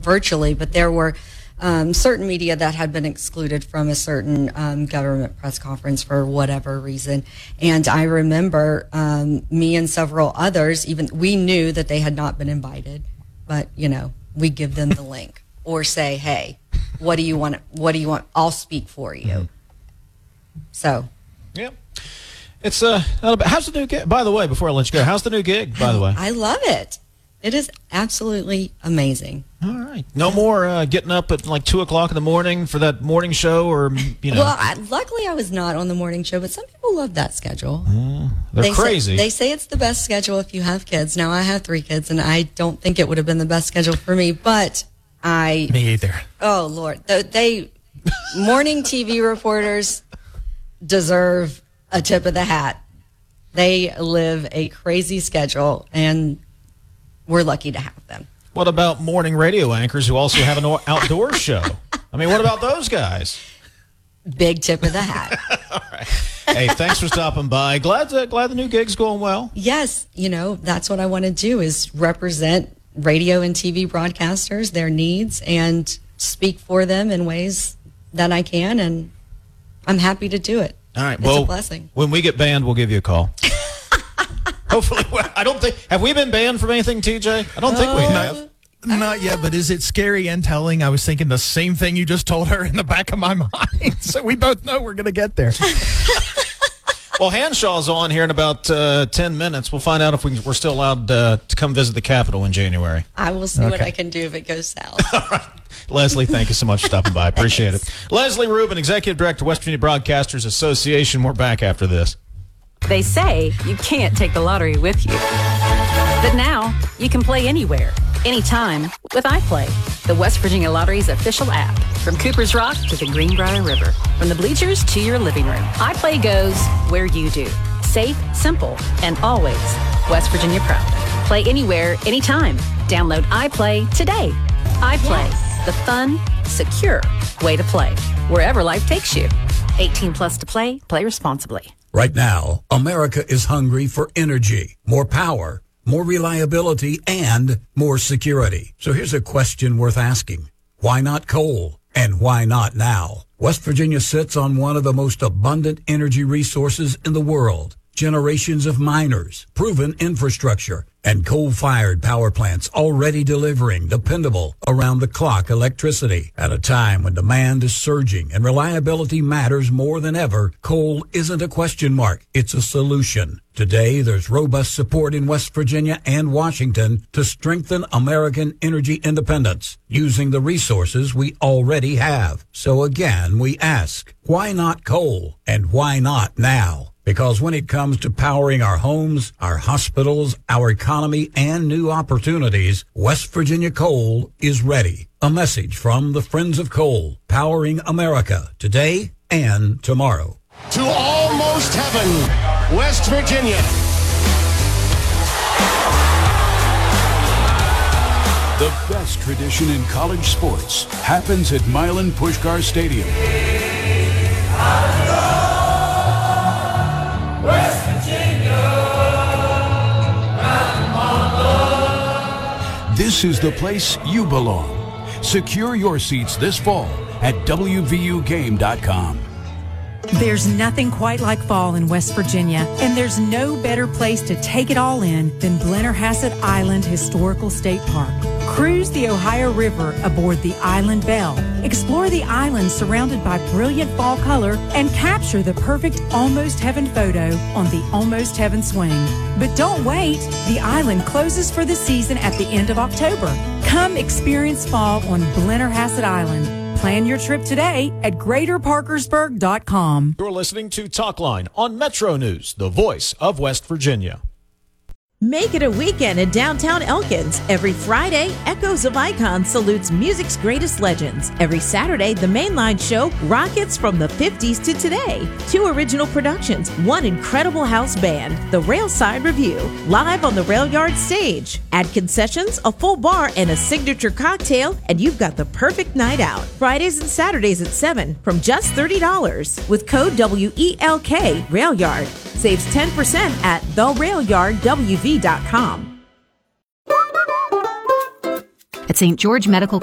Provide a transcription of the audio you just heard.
virtually, but there were certain media that had been excluded from a certain government press conference for whatever reason. And I remember me and several others, even we knew that they had not been invited, but we give them the link or say, hey, what do you want? I'll speak for you. Mm-hmm. So, yeah. It's how's the new gig? By the way, before I let you go, how's the new gig? By the way, I love it. It is absolutely amazing. All right, no more getting up at like 2:00 in the morning for that morning show, or Well, luckily I was not on the morning show, but some people love that schedule. They're crazy. They say it's the best schedule if you have kids. Now I have 3 kids, and I don't think it would have been the best schedule for me. But me either. Oh Lord, they morning TV reporters deserve a tip of the hat. They live a crazy schedule, and we're lucky to have them. What about morning radio anchors who also have an outdoor show? I mean, what about those guys? Big tip of the hat. All right. Hey, thanks for stopping by. Glad the new gig's going well. Yes, that's what I want to do is represent radio and TV broadcasters, their needs, and speak for them in ways that I can, and I'm happy to do it. All right. It's a blessing. When we get banned, we'll give you a call. Hopefully. Have we been banned from anything, TJ? I don't think we have. Not yet, but is it scary and telling? I was thinking the same thing you just told her in the back of my mind. So we both know we're going to get there. Well, Hanshaw's on here in about 10 minutes. We'll find out if we're still allowed to come visit the Capitol in January. I will see what I can do if it goes south. All right. Leslie, thank you so much for stopping by. Appreciate it. Leslie Rubin, Executive Director, West Virginia Broadcasters Association. We're back after this. They say you can't take the lottery with you. But now, you can play anywhere, anytime with iPlay, the West Virginia Lottery's official app. From Cooper's Rock to the Greenbrier River, from the bleachers to your living room, iPlay goes where you do. Safe, simple, and always West Virginia proud. Play anywhere, anytime. Download iPlay today. iPlay, the fun, secure way to play, wherever life takes you. 18 plus to play. Play responsibly. Right now, America is hungry for energy, more power, more reliability, and more security. So here's a question worth asking. Why not coal? And why not now? West Virginia sits on one of the most abundant energy resources in the world. Generations of miners, proven infrastructure, and coal-fired power plants already delivering dependable, around-the-clock electricity. At a time when demand is surging and reliability matters more than ever, coal isn't a question mark, it's a solution. Today, there's robust support in West Virginia and Washington to strengthen American energy independence using the resources we already have. So again, we ask, why not coal? And why not now? Because when it comes to powering our homes, our hospitals, our economy, and new opportunities, West Virginia Coal is ready. A message from the Friends of Coal, powering America today and tomorrow. To almost heaven, West Virginia. The best tradition in college sports happens at Milan Puskar Stadium. West Virginia, This is the place you belong. Secure your seats this fall at WVUGame.com. There's nothing quite like fall in West Virginia, and there's no better place to take it all in than Blennerhassett Island Historical State Park. Cruise the Ohio River aboard the Island Belle. Explore the island surrounded by brilliant fall color and capture the perfect Almost Heaven photo on the Almost Heaven swing. But don't wait. The island closes for the season at the end of October. Come experience fall on Blennerhassett Island. Plan your trip today at GreaterParkersburg.com. You're listening to Talkline on Metro News, the voice of West Virginia. Make it a weekend in downtown Elkins. Every Friday, Echoes of Icons salutes music's greatest legends. Every Saturday, the Mainline Show rockets from the 50s to today. 2 original productions, 1 incredible house band, the Railside Review, live on the Rail Yard stage. Add concessions, a full bar, and a signature cocktail, and you've got the perfect night out. Fridays and Saturdays at 7 from just $30. With code WELK, Rail Yard. Saves 10% at therailyardwv.com. At St. George Medical